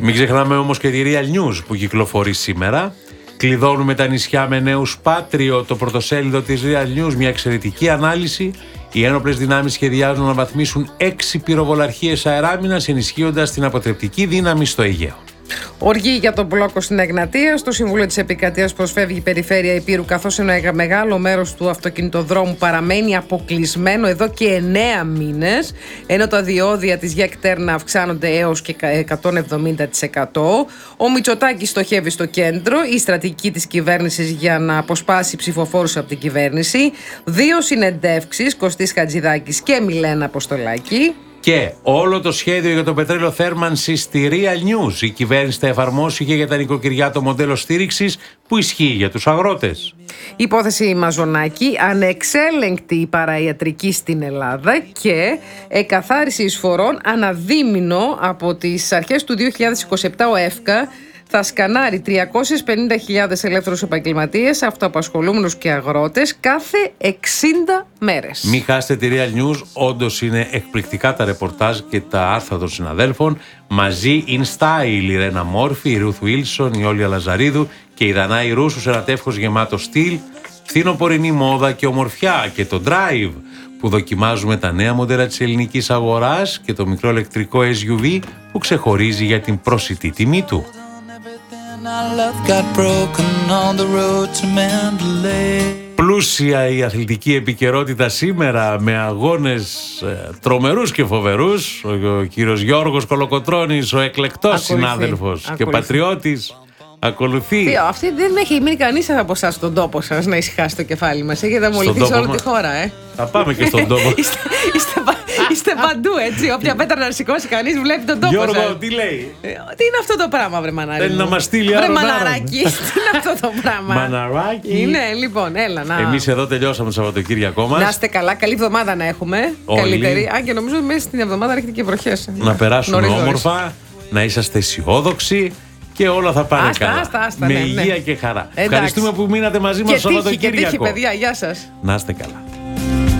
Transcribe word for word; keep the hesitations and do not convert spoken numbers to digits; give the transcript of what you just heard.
Μην ξεχνάμε όμως και τη Real News που κυκλοφορεί σήμερα. Κλειδώνουμε τα νησιά με νέους Πάτριο, το πρωτοσέλιδο της Real News, μια εξαιρετική ανάλυση. Οι ένοπλες δυνάμεις σχεδιάζουν να βαθμίσουν έξι πυροβολαρχίες αεράμινας, ενισχύοντας την αποτρεπτική δύναμη στο Αιγαίο. Οργή για τον μπλόκο στην Εγνατία. Στο Συμβούλιο της Επικρατείας προσφεύγει η περιφέρεια Ηπείρου, καθώς ένα μεγάλο μέρος του αυτοκινητοδρόμου παραμένει αποκλεισμένο εδώ και εννέα μήνες, ενώ τα διόδια της ΓΕΚ Τέρνα αυξάνονται έως και εκατόν εβδομήντα τοις εκατό. Ο Μητσοτάκης στοχεύει στο κέντρο, η στρατηγική της κυβέρνησης για να αποσπάσει ψηφοφόρους από την κυβέρνηση. Δύο συνεντεύξεις, Κωστής Χατζηδάκης και Μιλένα Αποστολάκη. Και όλο το σχέδιο για το πετρέλαιο θέρμανσης στη Real News. Η κυβέρνηση θα εφαρμόσει και για τα νοικοκυριά το μοντέλο στήριξης που ισχύει για τους αγρότες. Υπόθεση Μαζονάκη, ανεξέλεγκτη παραϊατρική στην Ελλάδα και εκαθάριση εισφορών αναδίμηνο. Από τις αρχές του δύο χιλιάδες είκοσι επτά ο ΕΦΚΑ θα σκανάρει τριακόσιες πενήντα χιλιάδες ελεύθερους επαγγελματίες, αυτοαπασχολούμενους και αγρότες κάθε εξήντα μέρες. Μην χάσετε τη Real News, όντως είναι εκπληκτικά τα ρεπορτάζ και τα άρθρα των συναδέλφων. Μαζί in style η Ρένα Μόρφη, η Ρουθ Βίλσον, η Όλια Λαζαρίδου και η Δανάη Ρούσου σε ένα τεύχος γεμάτο στυλ, φθινοπορεινή μόδα και ομορφιά, και το Drive που δοκιμάζουμε τα νέα μοντέλα της ελληνικής αγοράς και το μικρό ηλεκτρικό ες γιου βι που ξεχωρίζει για την προσιτή τιμή του. Πλούσια η αθλητική επικαιρότητα σήμερα με αγώνες ε, τρομερούς και φοβερούς. Ο, ο κύριος Γιώργος Κολοκοτρώνης, ο εκλεκτός ακολουθεί, συνάδελφος ακολουθεί. και πατριώτης, ακολουθεί. Τι, αυτή δεν έχει μείνει κανείς από εσάς στον τόπο σας να ησυχάσει το κεφάλι μας. Έχετε αμολυθεί σε όλη μα... τη χώρα, ε. Θα πάμε και στον τόπο. είστε, είστε, είστε παντού, έτσι. Όποια πέτρα να σηκώσει κανείς βλέπει τον τόπο. Γιώργο, σας. τι λέει. Τι είναι αυτό το πράγμα, βρε μανάρι. Θέλει να μας στείλει άλλο. Βρε μαναράκι, τι είναι αυτό το πράγμα. Μαναράκι. Είναι, λοιπόν, έλα να. Εμείς εδώ τελειώσαμε το Σαββατοκύριακό μας. Να είστε καλά, καλή εβδομάδα να έχουμε. Όλοι. Καλύτερη. Αν και νομίζω μέσα στην εβδομάδα έρχεται και βροχές. Να περάσουμε όμορφα, να είσαστε αισιόδοξοι. Και όλα θα πάνε άστα, καλά. Άστα, άστα, με ναι, υγεία ναι. και χαρά. Εντάξει. Ευχαριστούμε που μείνατε μαζί μας το Σαββατοκύριακο. Και τύχη, παιδιά. Γεια σας. Να είστε καλά.